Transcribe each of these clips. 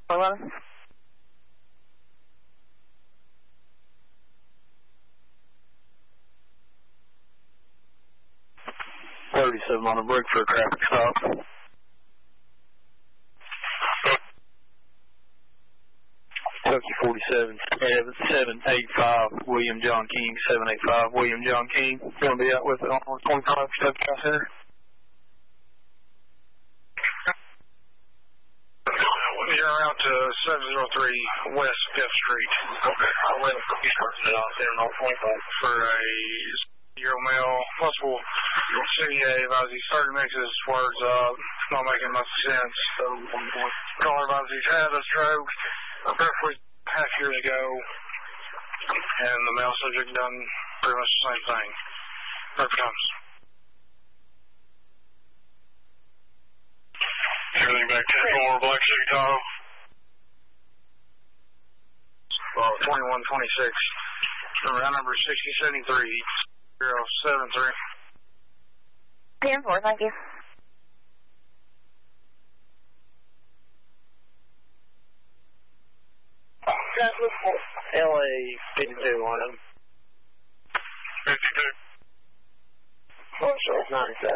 11. 37 on a break for a traffic stop. Kentucky 47, 785, William John King, 785, William John King. Going to be out with it on 25 Kentucky Center. You're out to 703 West 5th Street. Okay, I'll let him get out there on 25. For a 0 male, possible CA, advise he's starting to mix his words up, not making much sense. Caller advise he's had a stroke, roughly half years ago, and the male subject done pretty much the same thing. Perfect times. Everything back 10-4, Black City Tahoe. 2126. Round number 6073. 073. 10-4, thank you. LA 52 on him. 52. Oh, sure, 97.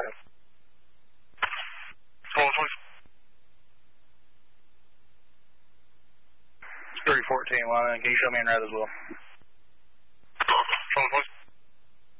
314 line, can you show me in red as well?